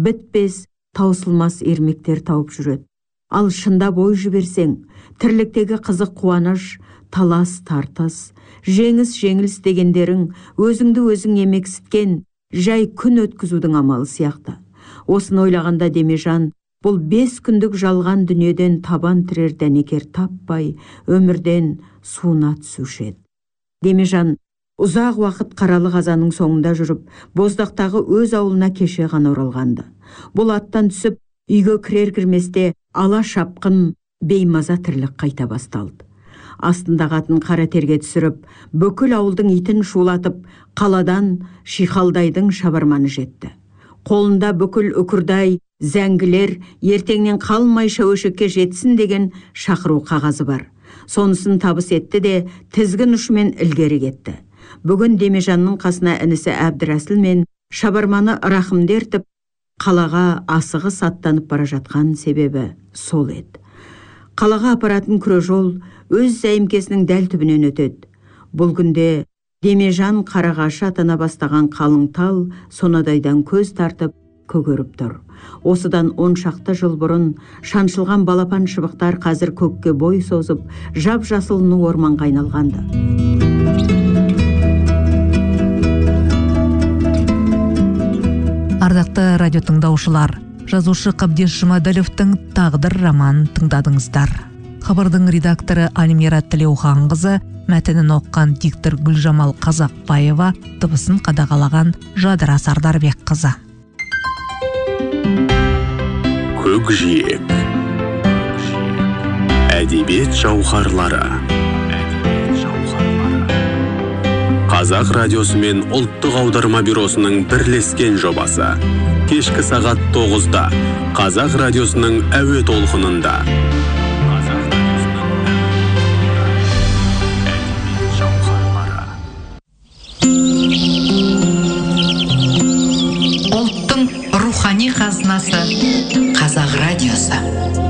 бітпес, таусылмас ермектер тауып жүреді. Ал шында бой жіберсең, тірліктегі қызық қуаныш, талас тартыс, жеңіс дегендерің өзіңді өзің емексіткен жай күн өткізудің амалы сияқты. Осыны ойлағанда Демежан бұл 5 күндік жалған дүниеден табан тірер дәнекер таппай, өмірден суына түсуші еді. Демежан ұзақ уақыт қаралы қазаның соңында жүріп, Боздақтағы өз ауылына кеше ғана оралғанды. Бұл аттан түсіп, үйге кірер-кірместе ала шапқын беймаза тірлік қайта басталды. Астындағы атын қара терге түсіріп, бүкіл ауылдың итін шулатып, қаладан Шихалдайдың шабарманы жетті. Қолында бүкіл үкірдай, зәңгілер ертеңнен қалмай шәуешекке жетсін деген шақыру қағазы бар. Сонысын табыс етті де тізгін ұшымен ілгері кетті. Бүгін Демежанның қасына інісі Әбдірәсіл мен шабарманы Рахымды ертіп, қалаға асығыс аттанып бара жатқан себебі сол еді. Қалаға апаратын күре жол өз зәйімкесінің дәл түбінен өтеді. Бұл күнде Демежан қарағашы атана бастаған қалың тал сонадайдан көз тартып көгеріп тұр. Осыдан 10 шақты жыл бұрын шаншылған балапан шыбықтар қазір көкке бой созып, жап-жасыл ну орманға айналғанды. Ардақты радио тыңдаушылар, жазушы Қабдеш Жұмаділовтың «Тағдыр» романын тыңдадыңыздар. Хабардың редакторы Альмира Тілеуханқызы, мәтінін оққан диктор Гүлжамал Қазақбаева, дыбысын қадағалаған Жадыра Сардарбекқызы. Көкжиек. Әдебиет жауһарлары. Қазақ радиосы мен ұлттық аударма бюросының бірлескен жобасы. Кешкі сағат 9-да Қазақ радиосының әуе толқынында. Ұлттың рухани қазынасы Қазақ радиосы.